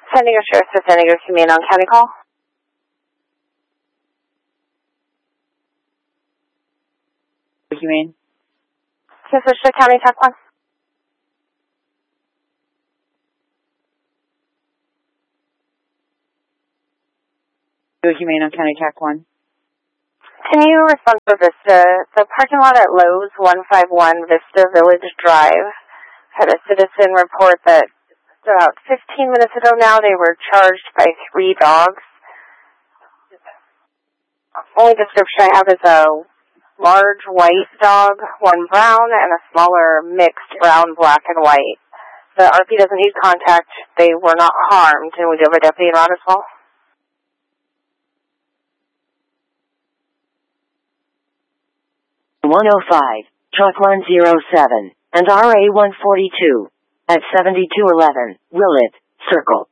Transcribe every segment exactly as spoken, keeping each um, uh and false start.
San Diego Sheriff's to San Diego Humane on county call. Humane. Can switch to county tac one. Humane on county tac one. Can you respond for Vista? The parking lot at Lowe's one five one Vista Village Drive had a citizen report that about fifteen minutes ago now they were charged by three dogs. Only description I have is a large white dog, one brown, and a smaller mixed brown, black, and white. The R P doesn't need contact. They were not harmed, and we do have a deputy around as well. one oh five, truck one oh seven, and R A one forty-two, at seventy-two eleven, Willett, Circle.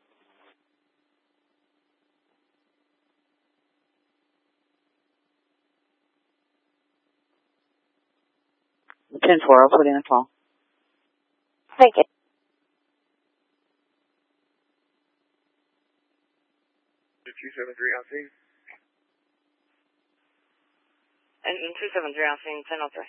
ten four, I'll put in a call. Thank you. two seven three on scene. And two seven three on scene, ten oh three.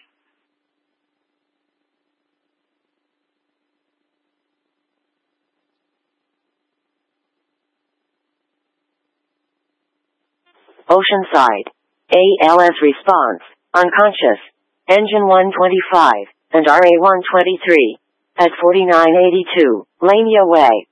Oceanside. A L S response, unconscious. Engine one twenty-five, and R A one twenty-three, at forty-nine eighty-two, Lania Way.